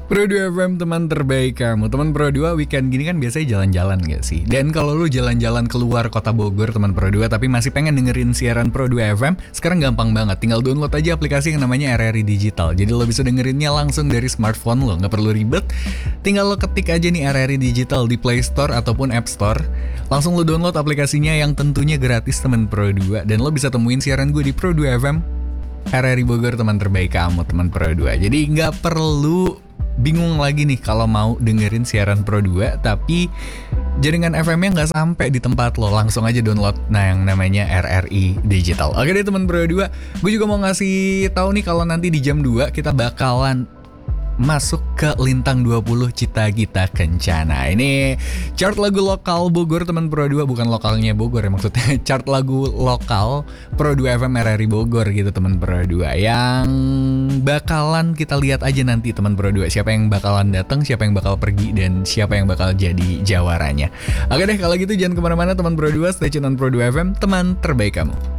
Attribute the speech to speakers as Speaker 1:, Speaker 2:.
Speaker 1: Pro 2 FM teman terbaik kamu. Teman Pro 2 weekend gini kan biasanya jalan-jalan gak sih? Dan kalau lu jalan-jalan keluar kota Bogor teman Pro 2 tapi masih pengen dengerin siaran Pro 2 FM, sekarang gampang banget. Tinggal download aja aplikasi yang namanya RRI Digital. Jadi lo bisa dengerinnya langsung dari smartphone lo, gak perlu ribet. Tinggal lo ketik aja nih RRI Digital di Play Store ataupun App Store. Langsung lo download aplikasinya yang tentunya gratis teman Pro 2. Dan lo bisa temuin siaran gue di Pro 2 FM RRI Bogor teman terbaik kamu teman Pro 2. Jadi gak perlu bingung lagi nih kalau mau dengerin siaran Pro 2 tapi jaringan FM-nya nggak sampai di tempat lo, langsung aja download yang namanya RRI Digital. Oke deh teman Pro 2, gue juga mau ngasih tahu nih kalau nanti di jam 2 kita bakalan masuk ke Lintang 20 Cita Gita Kencana. Ini chart lagu lokal Bogor teman Pro 2, bukan lokalnya Bogor ya maksudnya. Chart lagu lokal Pro 2 FM RRI Bogor gitu teman Pro 2. Yang bakalan kita lihat aja nanti teman Pro 2, siapa yang bakalan datang, siapa yang bakal pergi, dan siapa yang bakal jadi jawaranya. Oke deh kalau gitu jangan kemana-mana teman Pro 2, stay tune on Pro 2 FM, teman terbaik kamu.